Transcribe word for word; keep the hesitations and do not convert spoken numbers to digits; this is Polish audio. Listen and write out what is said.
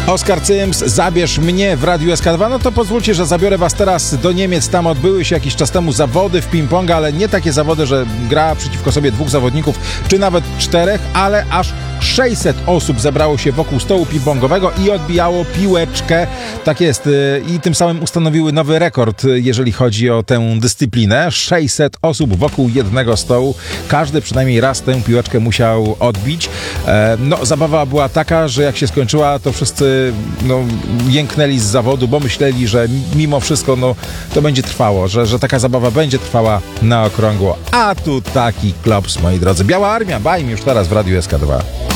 Oskar Cyms, zabierz mnie w Radiu S K dwa. No to pozwólcie, że zabiorę was teraz do Niemiec. Tam odbyły się jakiś czas temu zawody w ping-ponga, ale nie takie zawody, że gra przeciwko sobie dwóch zawodników, czy nawet czterech, ale aż sześćset osób zebrało się wokół stołu ping-pongowego i odbijało piłeczkę. Tak jest. I tym samym ustanowiły nowy rekord, jeżeli chodzi o tę dyscyplinę. sześćset osób wokół jednego stołu. Każdy przynajmniej raz tę piłeczkę musiał odbić. No, zabawa była taka, że jak się skończyła, to wszyscy no, jęknęli z zawodu, bo myśleli, że mimo wszystko no, to będzie trwało, że, że taka zabawa będzie trwała na okrągło. A tu taki klops, moi drodzy. Biała Armia, bajm już teraz w Radiu S K dwa.